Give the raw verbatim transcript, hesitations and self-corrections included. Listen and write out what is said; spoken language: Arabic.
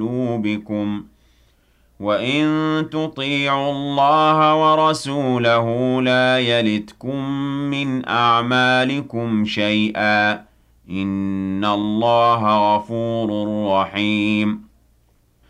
قلوبكم وَإِن تُطِيعُوا اللَّهَ وَرَسُولَهُ لَا يَلِتْكُم مِّنْ أَعْمَالِكُمْ شَيْئًا ۚ إِنَّ اللَّهَ غَفُورٌ رَّحِيمٌ